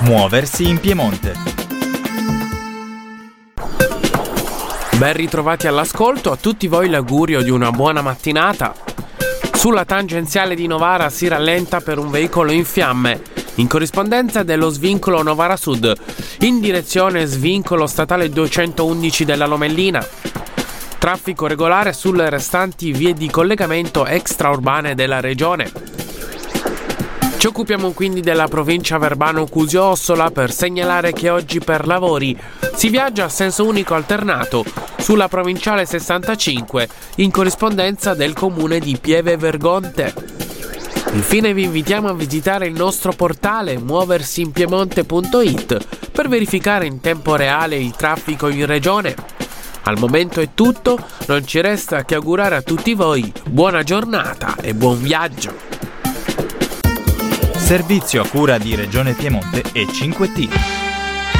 Muoversi in Piemonte. Ben ritrovati all'ascolto, a tutti voi l'augurio di una buona mattinata. Sulla tangenziale di Novara si rallenta per un veicolo in fiamme, in corrispondenza dello svincolo Novara Sud, in direzione svincolo statale 211 della Lomellina. Traffico regolare sulle restanti vie di collegamento extraurbane della regione. Ci occupiamo quindi della provincia Verbano-Cusio-Ossola per segnalare che oggi per lavori si viaggia a senso unico alternato sulla provinciale 65 in corrispondenza del comune di Pieve Vergonte. Infine vi invitiamo a visitare il nostro portale muoversiinpiemonte.it per verificare in tempo reale il traffico in regione. Al momento è tutto, non ci resta che augurare a tutti voi buona giornata e buon viaggio. Servizio a cura di Regione Piemonte e 5T.